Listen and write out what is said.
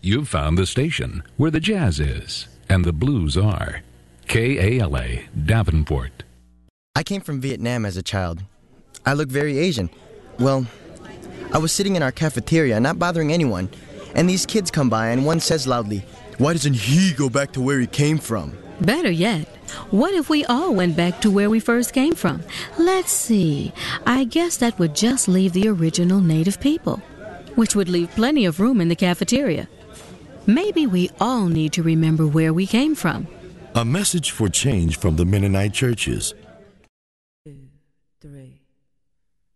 You've found the station where the jazz is and the blues are. KALA, Davenport. I came from Vietnam as a child. I look very Asian. Well, I was sitting in our cafeteria, not bothering anyone, and these kids come by and one says loudly, "Why doesn't he go back to where he came from?" Better yet, what if we all went back to where we first came from? Let's see. I guess that would just leave the original native people, which would leave plenty of room in the cafeteria. Maybe we all need to remember where we came from. A message for change from the Mennonite churches.